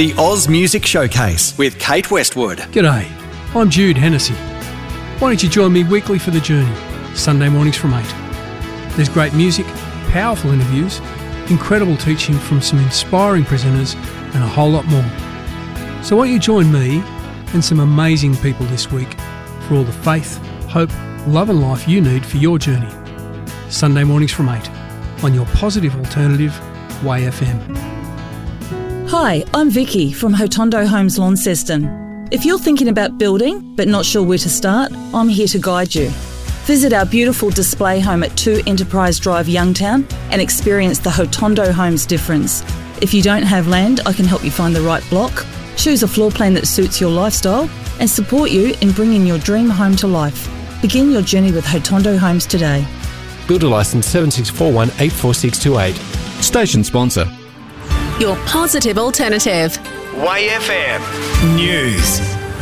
The Oz Music Showcase with Kate Westwood. G'day, I'm Jude Hennessy. Why don't you join me weekly for the journey, Sunday mornings from 8. There's great music, powerful interviews, incredible teaching from some inspiring presenters and a whole lot more. So won't you join me and some amazing people this week for all the faith, hope, love and life you need for your journey. Sunday mornings from 8 on your positive alternative, Way FM. Hi, I'm Vicky from Hotondo Homes Launceston. If you're thinking about building but not sure where to start, I'm here to guide you. Visit our beautiful display home at 2 Enterprise Drive, Youngtown, and experience the Hotondo Homes difference. If you don't have land, I can help you find the right block, choose a floor plan that suits your lifestyle, and support you in bringing your dream home to life. Begin your journey with Hotondo Homes today. Builder licence 7641-84628. Station sponsor. Your positive alternative. Way FM News.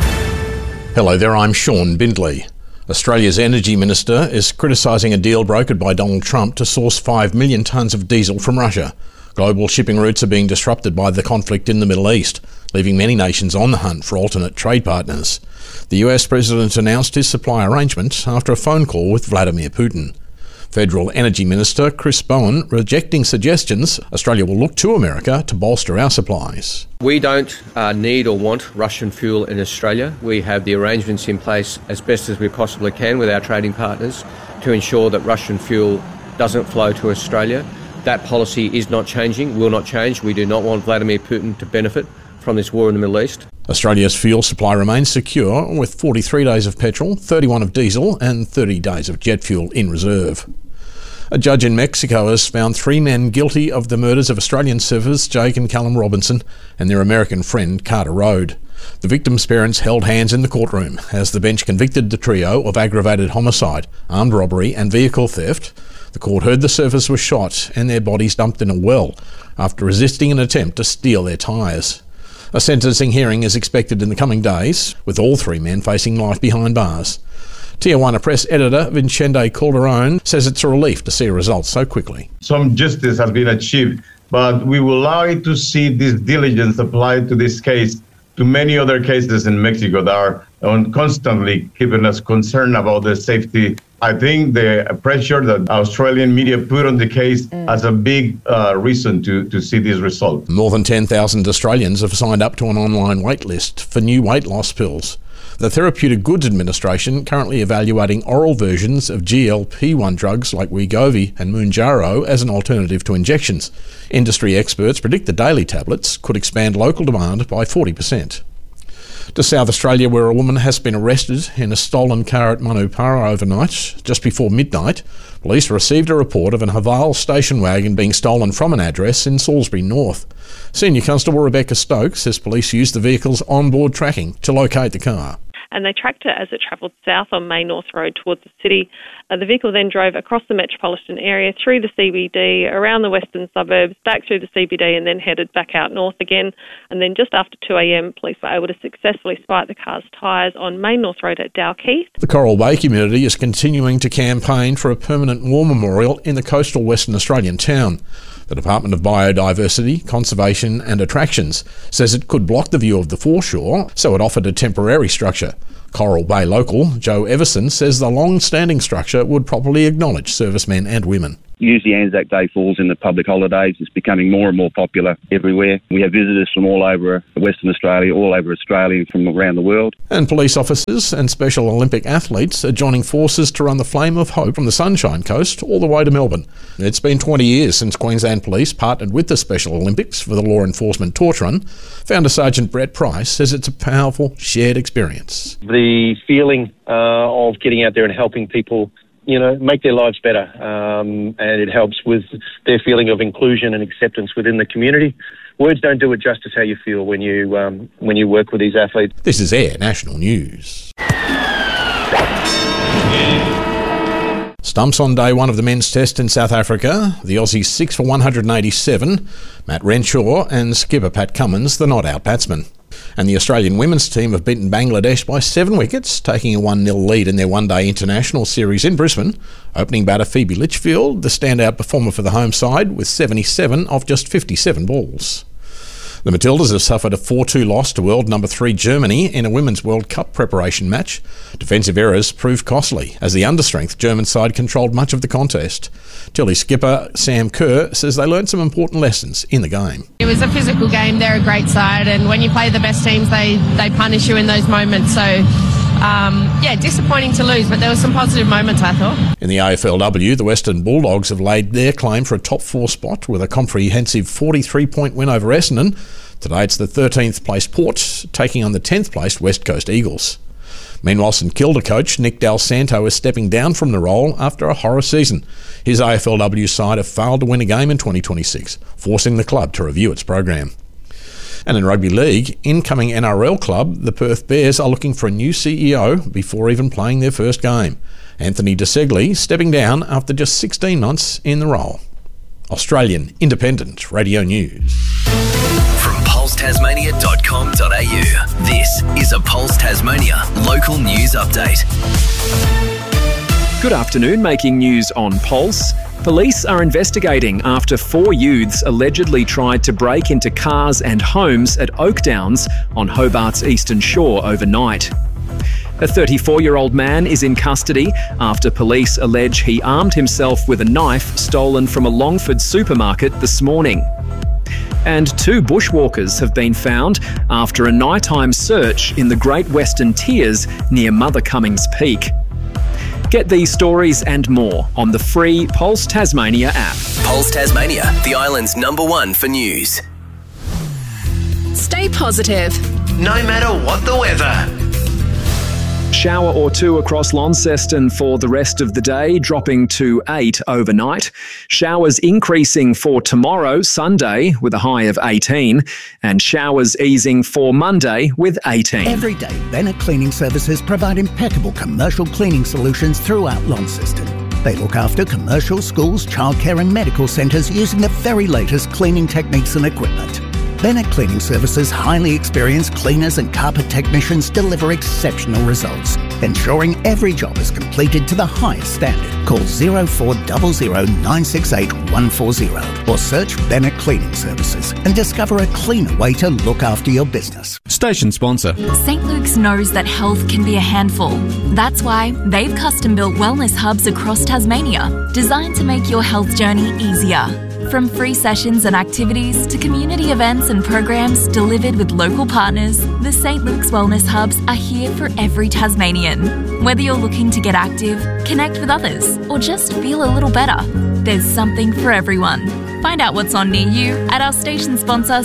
Hello there, I'm Sean Bindley. Australia's Energy Minister is criticising a deal brokered by Donald Trump to source 5 million tonnes of diesel from Russia. Global shipping routes are being disrupted by the conflict in the Middle East, leaving many nations on the hunt for alternate trade partners. The US President announced his supply arrangement after a phone call with Vladimir Putin. Federal Energy Minister Chris Bowen rejecting suggestions Australia will look to America to bolster our supplies. We don't need or want Russian fuel in Australia. We have the arrangements in place as best as we possibly can with our trading partners to ensure that Russian fuel doesn't flow to Australia. That policy is not changing, will not change. We do not want Vladimir Putin to benefit from this war in the Middle East. Australia's fuel supply remains secure with 43 days of petrol, 31 of diesel and 30 days of jet fuel in reserve. A judge in Mexico has found 3 men guilty of the murders of Australian surfers Jake and Callum Robinson and their American friend Carter Road. The victims' parents held hands in the courtroom as the bench convicted the trio of aggravated homicide, armed robbery and vehicle theft. The court heard the surfers were shot and their bodies dumped in a well after resisting an attempt to steal their tyres. A sentencing hearing is expected in the coming days, with all 3 men facing life behind bars. Tijuana Press editor Vicente Calderon says it's a relief to see results so quickly. Some justice has been achieved, but we would like to see this diligence applied to this case to many other cases in Mexico that are constantly keeping us concerned about the safety. I think the pressure that Australian media put on the case has a big reason to see this result. More than 10,000 Australians have signed up to an online wait list for new weight loss pills. The Therapeutic Goods Administration currently evaluating oral versions of GLP-1 drugs like Wegovy and Mounjaro as an alternative to injections. Industry experts predict the daily tablets could expand local demand by 40%. To South Australia, where a woman has been arrested in a stolen car at Manupara overnight, just before midnight. Police received a report of an Haval station wagon being stolen from an address in Salisbury North. Senior Constable Rebecca Stokes says police used the vehicle's onboard tracking to locate the car. And they tracked it as it travelled south on May North Road towards the city. The vehicle then drove across the metropolitan area, through the CBD, around the western suburbs, back through the CBD and then headed back out north again. And then just after 2 a.m, police were able to successfully spike the car's tyres on Main North Road at Dalkeith. The Coral Bay community is continuing to campaign for a permanent war memorial in the coastal Western Australian town. The Department of Biodiversity, Conservation and Attractions says it could block the view of the foreshore, so it offered a temporary structure. Coral Bay local Joe Everson says the long-standing structure would properly acknowledge servicemen and women. Usually Anzac Day falls in the public holidays. It's becoming more and more popular everywhere. We have visitors from all over Western Australia, all over Australia, from around the world. And police officers and Special Olympic athletes are joining forces to run the Flame of Hope from the Sunshine Coast all the way to Melbourne. It's been 20 years since Queensland Police partnered with the Special Olympics for the law enforcement torch run. Founder Sergeant Brett Price says it's a powerful shared experience. The feeling of getting out there and helping people make their lives better, and it helps with their feeling of inclusion and acceptance within the community. Words don't do it justice how you feel when you work with these athletes. This is Air National News. Stumps on day 1 of the men's test in South Africa. The Aussies 6 for 187. Matt Renshaw and skipper Pat Cummins, the not-out batsman. And the Australian women's team have beaten Bangladesh by 7 wickets, taking a 1-0 lead in their one-day international series in Brisbane. Opening batter Phoebe Litchfield, the standout performer for the home side, with 77 off just 57 balls. The Matildas have suffered a 4-2 loss to world number 3 Germany in a Women's World Cup preparation match. Defensive errors proved costly as the understrength German side controlled much of the contest. Tilly skipper Sam Kerr says they learned some important lessons in the game. It was a physical game. They're a great side, and when you play the best teams, they punish you in those moments. So, disappointing to lose, but there were some positive moments, I thought. In the AFLW, the Western Bulldogs have laid their claim for a top 4 spot with a comprehensive 43-point win over Essendon. Today it's the 13th placed Port taking on the 10th placed West Coast Eagles. Meanwhile, St Kilda coach Nick Dal Santo is stepping down from the role after a horror season. His AFLW side have failed to win a game in 2026, forcing the club to review its program. And in rugby league, incoming NRL club, the Perth Bears are looking for a new CEO before even playing their first game. Anthony De Segli stepping down after just 16 months in the role. Australian Independent Radio News. From pulsetasmania.com.au, this is a Pulse Tasmania local news update. Good afternoon, making news on Pulse. Police are investigating after 4 youths allegedly tried to break into cars and homes at Oakdowns on Hobart's eastern shore overnight. A 34-year-old man is in custody after police allege he armed himself with a knife stolen from a Longford supermarket this morning. And 2 bushwalkers have been found after a nighttime search in the Great Western Tiers near Mother Cummings Peak. Get these stories and more on the free Pulse Tasmania app. Pulse Tasmania, the island's #1 for news. Stay positive. No matter what the weather. Shower or 2 across Launceston for the rest of the day, dropping to 8 overnight. Showers increasing for tomorrow, Sunday, with a high of 18, and showers easing for Monday with 18. Every day, Bennett Cleaning Services provide impeccable commercial cleaning solutions throughout Launceston. They look after commercial, schools, childcare and medical centres using the very latest cleaning techniques and equipment. Bennett Cleaning Services' highly experienced cleaners and carpet technicians deliver exceptional results, ensuring every job is completed to the highest standard. Call 0400 968 140 or search Bennett Cleaning Services and discover a cleaner way to look after your business. Station sponsor. St Luke's knows that health can be a handful. That's why they've custom-built wellness hubs across Tasmania, designed to make your health journey easier. From free sessions and activities to community events and programs delivered with local partners, the St Luke's Wellness Hubs are here for every Tasmanian. Whether you're looking to get active, connect with others, or just feel a little better, there's something for everyone. Find out what's on near you at our station sponsor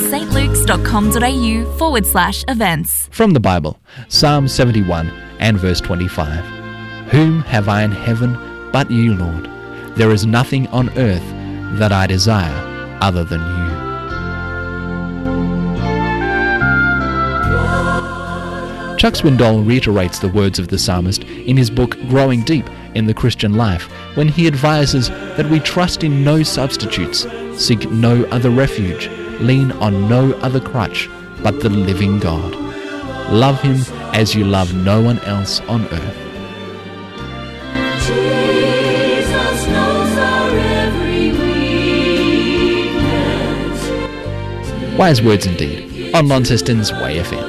stlukes.com.au/events. From the Bible, Psalm 71 and verse 25. Whom have I in heaven but you, Lord? There is nothing on earth that I desire other than you. Chuck Swindoll reiterates the words of the psalmist in his book Growing Deep in the Christian Life when he advises that we trust in no substitutes, seek no other refuge, lean on no other crutch but the living God. Love him as you love no one else on earth. Jesus knows our every weakness. Wise words indeed, on Launceston's Way FM.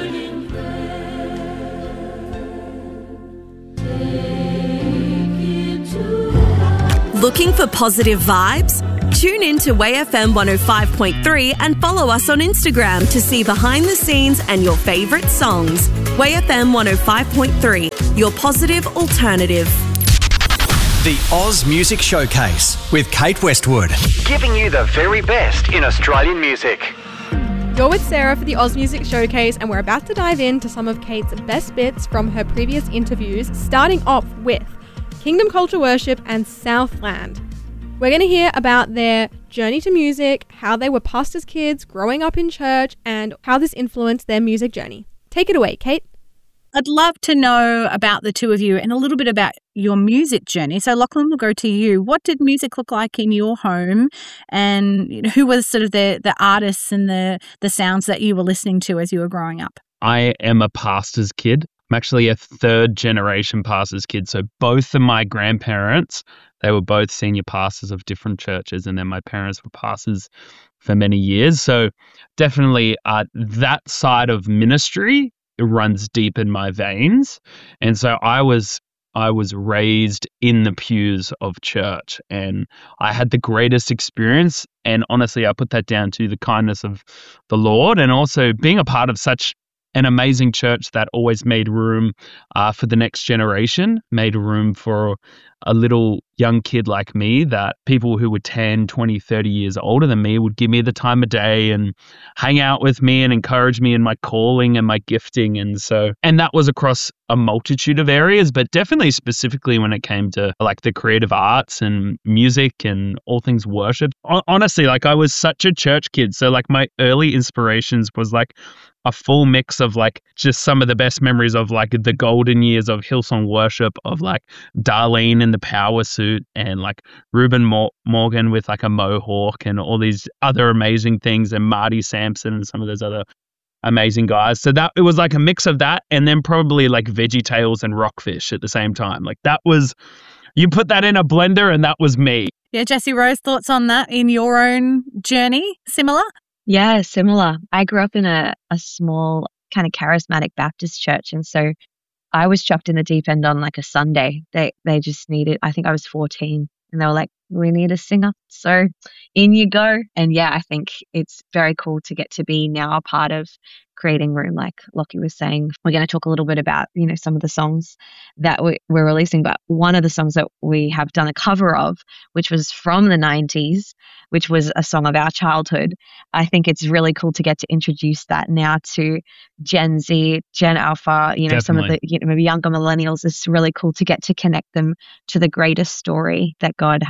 Looking for positive vibes? Tune in to Way FM 105.3 and follow us on Instagram to see behind the scenes and your favourite songs. Way FM 105.3, your positive alternative. The Oz Music Showcase with Kate Westwood, giving you the very best in Australian music. You're with Sarah for the Oz Music Showcase, and we're about to dive into some of Kate's best bits from her previous interviews, starting off with Kingdom Culture Worship and Southland. We're going to hear about their journey to music, how they were pastors' kids growing up in church, and how this influenced their music journey. Take it away, Kate. I'd love to know about the two of you and a little bit about your music journey. So Lachlan, we'll go to you. What did music look like in your home, and who were sort of the artists and the sounds that you were listening to as you were growing up? I am a pastor's kid. I'm actually a third generation pastor's kid. So both of my grandparents, they were both senior pastors of different churches. And then my parents were pastors for many years. So definitely that side of ministry, it runs deep in my veins. And so I was raised in the pews of church, and I had the greatest experience. And honestly, I put that down to the kindness of the Lord, and also being a part of such an amazing church that always made room for the next generation, made room for a little young kid like me, that people who were 10, 20, 30 years older than me would give me the time of day and hang out with me and encourage me in my calling and my gifting. And that was across a multitude of areas, but definitely specifically when it came to like the creative arts and music and all things worship. Honestly, like I was such a church kid. So like my early inspirations was like a full mix of like just some of the best memories of like the golden years of Hillsong Worship, of like Darlene in the power suit, and like Reuben Morgan with like a mohawk and all these other amazing things, and Marty Sampson and some of those other amazing guys. So that it was like a mix of that, and then probably like VeggieTales and Rockfish at the same time. Like that was, you put that in a blender and that was me. Yeah, Jessie Rose, thoughts on that in your own journey? Similar? Yeah, similar. I grew up in a small kind of charismatic Baptist church. And so I was chucked in the deep end on like a Sunday. They just needed, I think I was 14, and they were like, we need a singer. So in you go. And yeah, I think it's very cool to get to be now a part of creating room. Like Lockie was saying, we're going to talk a little bit about, some of the songs that we're releasing, but one of the songs that we have done a cover of, which was from the 90s, which was a song of our childhood. I think it's really cool to get to introduce that now to Gen Z, Gen Alpha, Definitely. Some of the maybe younger millennials. It's really cool to get to connect them to the greatest story that God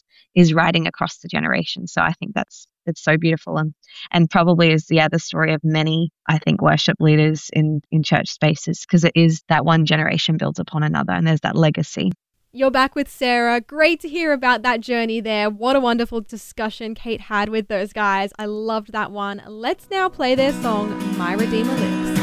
is writing across the generation. So I think it's so beautiful, and probably is the story of many, I think, worship leaders in church spaces, because it is that one generation builds upon another, and there's that legacy. You're back with Sarah. Great to hear about that journey there. What a wonderful discussion Kate had with those guys. I loved that one. Let's now play their song, My Redeemer Lives.